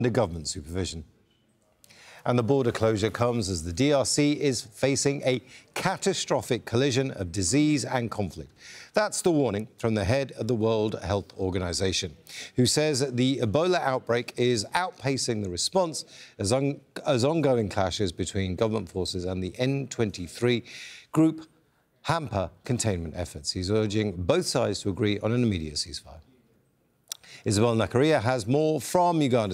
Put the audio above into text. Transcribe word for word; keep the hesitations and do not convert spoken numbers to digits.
under government supervision. And the border closure comes as the D R C is facing a catastrophic collision of disease and conflict. That's the warning from the head of the World Health Organization, who says the Ebola outbreak is outpacing the response as, on, as ongoing clashes between government forces and the M twenty-three group hamper containment efforts. He's urging both sides to agree on an immediate ceasefire. Isabel Nakaria has more from Uganda.